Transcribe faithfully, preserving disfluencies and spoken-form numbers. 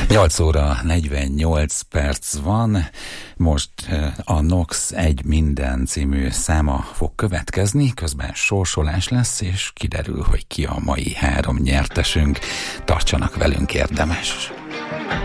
nyolc óra negyvennyolc perc van, most a Nox egy minden című száma fog következni, közben sorsolás lesz, és kiderül, hogy ki a mai három nyertesünk. Tartsanak velünk, érdemes!